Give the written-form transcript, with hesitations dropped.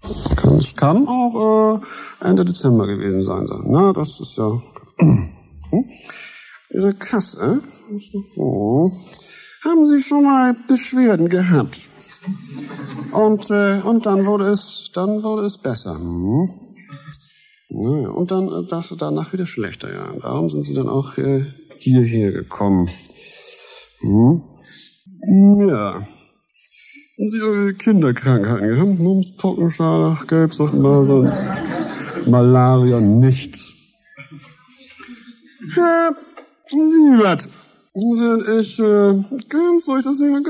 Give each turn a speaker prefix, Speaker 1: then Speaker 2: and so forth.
Speaker 1: Es kann auch Ende Dezember gewesen sein. Na, das ist ja... Ihre Kasse? Oh. Haben Sie schon mal Beschwerden gehabt? Und dann wurde es besser. Naja, und dann danach wieder schlechter, ja. Darum sind Sie dann auch hierher gekommen. Ja. Haben Sie eure Kinderkrankheiten gehabt? Mumps, Pockenscharlach, Gelbsucht, Masern, Malaria, nichts. Wie was? Ich geimpft, soll ich das nicht mehr